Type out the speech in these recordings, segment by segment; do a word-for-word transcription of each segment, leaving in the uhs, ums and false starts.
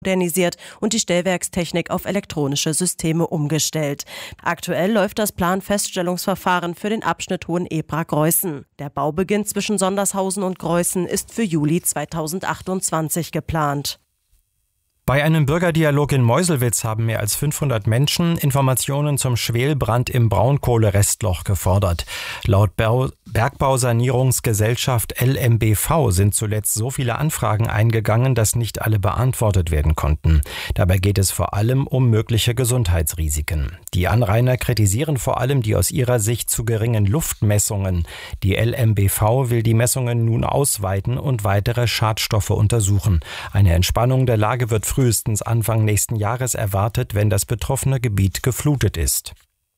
modernisiert und die Stellwerkstechnik auf elektronische Systeme umgestellt. Aktuell läuft das Planfeststellungsverfahren für den Abschnitt Hohenebra-Greußen. Der Baubeginn zwischen Sondershausen und Greußen ist für Juli zweitausendachtundzwanzig geplant. Bei einem Bürgerdialog in Meuselwitz haben mehr als fünfhundert Menschen Informationen zum Schwelbrand im Braunkohlerestloch gefordert. Laut Bergbausanierungsgesellschaft L M B V sind zuletzt so viele Anfragen eingegangen, dass nicht alle beantwortet werden konnten. Dabei geht es vor allem um mögliche Gesundheitsrisiken. Die Anrainer kritisieren vor allem die aus ihrer Sicht zu geringen Luftmessungen. Die L M B V will die Messungen nun ausweiten und weitere Schadstoffe untersuchen. Eine Entspannung der Lage wird frühestens Anfang nächsten Jahres erwartet, wenn das betroffene Gebiet geflutet ist.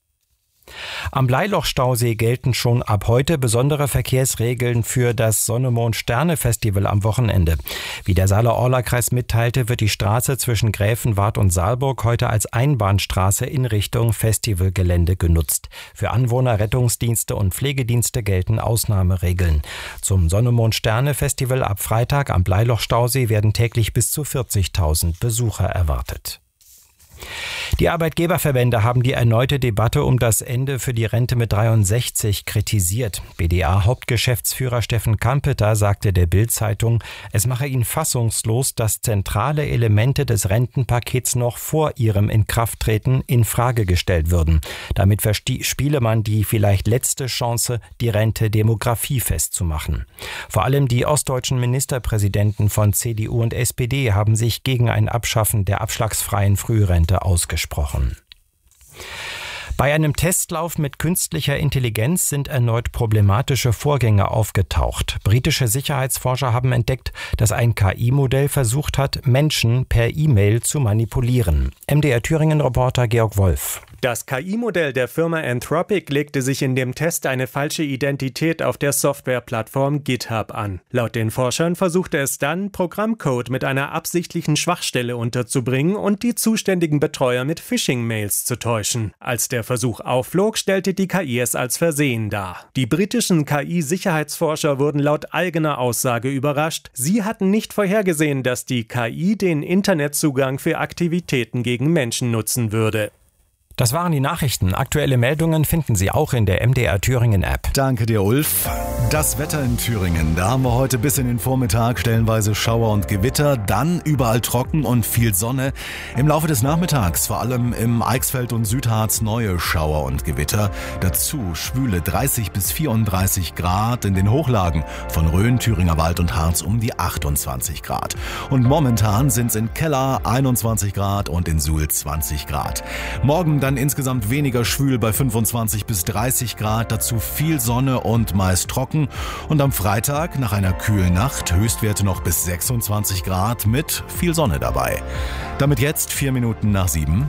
Am Bleilochstausee gelten schon ab heute besondere Verkehrsregeln für das Sonne-Mond-Sterne-Festival am Wochenende. Wie der Saale-Orla-Kreis mitteilte, wird die Straße zwischen Gräfenwart und Saalburg heute als Einbahnstraße in Richtung Festivalgelände genutzt. Für Anwohner, Rettungsdienste und Pflegedienste gelten Ausnahmeregeln. Zum Sonne-Mond-Sterne-Festival ab Freitag am Bleilochstausee werden täglich bis zu vierzigtausend Besucher erwartet. Die Arbeitgeberverbände haben die erneute Debatte um das Ende für die Rente mit dreiundsechzig kritisiert. B D A-Hauptgeschäftsführer Steffen Kampeter sagte der Bild-Zeitung, es mache ihn fassungslos, dass zentrale Elemente des Rentenpakets noch vor ihrem Inkrafttreten in Frage gestellt würden. Damit verspiele man die vielleicht letzte Chance, die Rente demografiefest zu machen. Vor allem die ostdeutschen Ministerpräsidenten von C D U und S P D haben sich gegen ein Abschaffen der abschlagsfreien Frührente ausgesprochen. Bei einem Testlauf mit künstlicher Intelligenz sind erneut problematische Vorgänge aufgetaucht. Britische Sicherheitsforscher haben entdeckt, dass ein K I-Modell versucht hat, Menschen per E-Mail zu manipulieren. M D R Thüringen-Reporter Georg Wolf. Das K I-Modell der Firma Anthropic legte sich in dem Test eine falsche Identität auf der Softwareplattform GitHub an. Laut den Forschern versuchte es dann, Programmcode mit einer absichtlichen Schwachstelle unterzubringen und die zuständigen Betreuer mit Phishing-Mails zu täuschen. Als der Versuch aufflog, stellte die K I es als Versehen dar. Die britischen K I-Sicherheitsforscher wurden laut eigener Aussage überrascht. Sie hatten nicht vorhergesehen, dass die K I den Internetzugang für Aktivitäten gegen Menschen nutzen würde. Das waren die Nachrichten. Aktuelle Meldungen finden Sie auch in der M D R Thüringen App. Danke dir, Ulf. Das Wetter in Thüringen. Da haben wir heute bis in den Vormittag stellenweise Schauer und Gewitter, dann überall trocken und viel Sonne. Im Laufe des Nachmittags, vor allem im Eichsfeld und Südharz, neue Schauer und Gewitter. Dazu schwüle dreißig bis vierunddreißig Grad, in den Hochlagen von Rhön, Thüringer Wald und Harz um die achtundzwanzig Grad. Und momentan sind es in Keller einundzwanzig Grad und in Suhl zwanzig Grad. Morgen dann insgesamt weniger schwül bei fünfundzwanzig bis dreißig Grad, dazu viel Sonne und meist trocken. Und am Freitag nach einer kühlen Nacht Höchstwerte noch bis sechsundzwanzig Grad mit viel Sonne dabei. Damit jetzt vier Minuten nach sieben.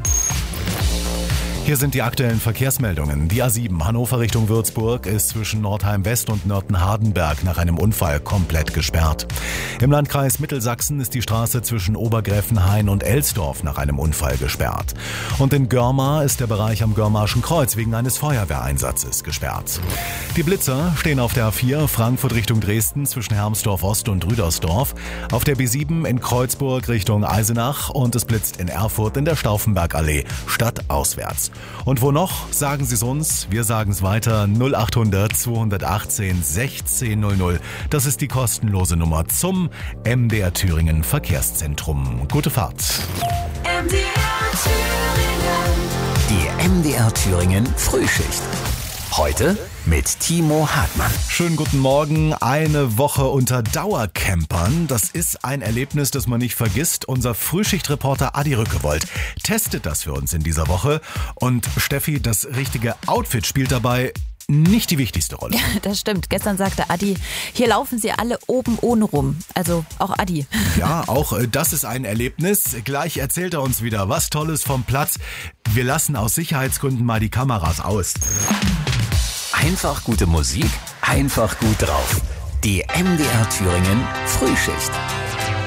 Hier sind die aktuellen Verkehrsmeldungen. Die A sieben Hannover Richtung Würzburg ist zwischen Nordheim West und Nörten-Hardenberg nach einem Unfall komplett gesperrt. Im Landkreis Mittelsachsen ist die Straße zwischen Obergräfenhain und Elsdorf nach einem Unfall gesperrt. Und in Görmar ist der Bereich am Görmarschen Kreuz wegen eines Feuerwehreinsatzes gesperrt. Die Blitzer stehen auf der A vier Frankfurt Richtung Dresden zwischen Hermsdorf Ost und Rüdersdorf, auf der B sieben in Kreuzburg Richtung Eisenach und es blitzt in Erfurt in der Stauffenbergallee stadtauswärts. Und wo noch? Sagen Sie es uns. Wir sagen es weiter. null achthundert zweihundertachtzehn sechzehn null null. Das ist die kostenlose Nummer zum M D R Thüringen Verkehrszentrum. Gute Fahrt. M D R Thüringen. Die M D R Thüringen Frühschicht. Heute mit Timo Hartmann. Schönen guten Morgen. Eine Woche unter Dauercampern. Das ist ein Erlebnis, das man nicht vergisst. Unser Frühschichtreporter Adi Rückewold testet das für uns in dieser Woche. Und Steffi, das richtige Outfit spielt dabei nicht die wichtigste Rolle. Ja, das stimmt. Gestern sagte Adi, hier laufen sie alle oben ohne rum. Also auch Adi. Ja, auch das ist ein Erlebnis. Gleich erzählt er uns wieder was Tolles vom Platz. Wir lassen aus Sicherheitsgründen mal die Kameras aus. Einfach gute Musik, einfach gut drauf. Die M D R Thüringen Frühschicht.